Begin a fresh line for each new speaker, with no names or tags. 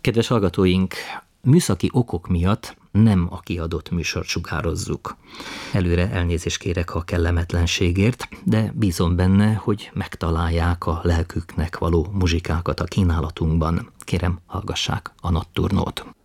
Kedves hallgatóink, műszaki okok miatt nem a kiadott műsort sugározzuk. Előre elnézést kérek a kellemetlenségért, de bízom benne, hogy megtalálják a lelküknek való muzsikákat a kínálatunkban. Kérem, hallgassák a Notturnót.